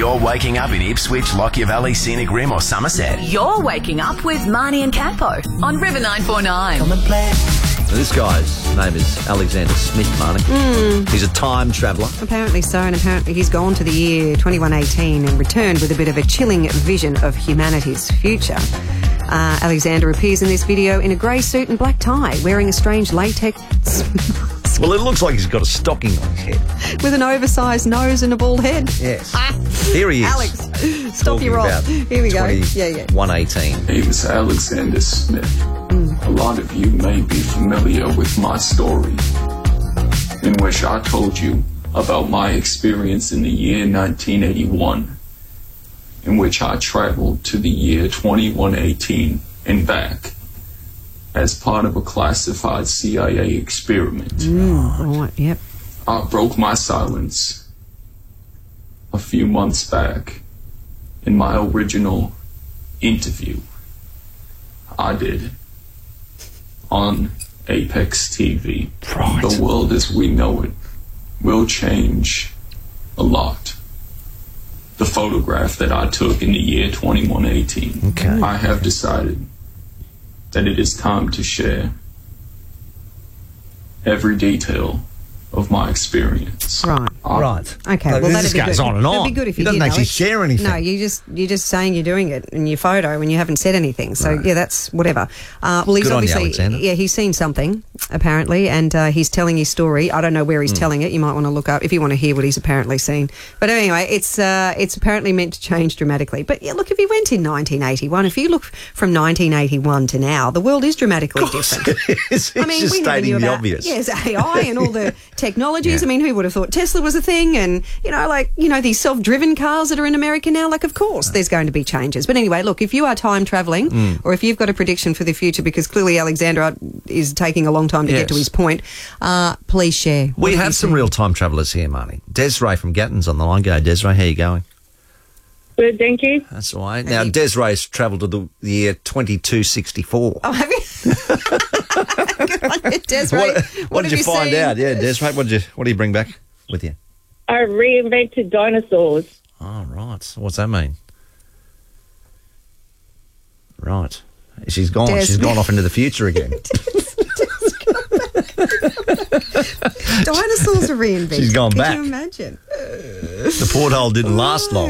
You're waking up in Ipswich, Lockyer Valley, Scenic Rim or Somerset. You're waking up with Marnie and Campo on River 949. Come and play. This guy's name is Alexander Smith, Marnie. He's a time traveller. Apparently so, and apparently he's gone to the year 2118 and returned with a bit of a chilling vision of humanity's future. Alexander appears in this video in a grey suit and black tie, wearing a strange latex mask. Well, it looks like he's got a stocking on his head. With an oversized nose and a bald head. Yes. Here he is. Alex, stop your roll. Here we go. Yeah. 118. Name is Alexander Smith. A lot of you may be familiar with my story, in which I told you about my experience in the year 1981, in which I traveled to the year 2118 and back as part of a classified CIA experiment. Right, yep. I broke my silence a few months back in my original interview I did on Apex TV. Right. The world as we know it will change a lot. The photograph that I took in the year 2118. Okay. I have decided that it is time to share every detail of my experience. Right. Right. Okay, Look, well, this that'd be goes good. on and on. That'd be good if He you doesn't did, actually Alex. share anything. No, you're just saying you're doing it in your photo and you haven't said anything. So yeah, that's whatever. Well, he's Good on you, obviously Alexander. he's seen something apparently, and he's telling his story. I don't know where he's telling it. You might want to look up if you want to hear what he's apparently seen. But anyway, it's apparently meant to change dramatically. But yeah, look, if he went in 1981, if you look from 1981 to now, the world is dramatically different. He's I mean, just we never knew stating the about obvious. yes, AI and all the technologies. Yeah. I mean, who would have thought Tesla was a thing? And these self-driven cars that are in America now. Like, of course, there's going to be changes. But anyway, look, if you are time travelling, or if you've got a prediction for the future, because clearly Alexander is taking a long time to get to Yes. his point, please share. What We you have some seen? real time travellers here, Marnie. Desiree from Gatton's on the line. Go, Desiree. How you going? Good, thank you. That's all right. Now, Desiree's travelled to the year 2264. Oh, have you? Good on you, Desiree. What did have you find seen? out? Yeah, Desiree, what do you bring back with you? I reinvented dinosaurs. Oh, right. So what's that mean? Right. She's gone. Des- She's gone off into the future again. Dinosaurs are reinvented. She's gone Could back. you imagine? The porthole didn't last long.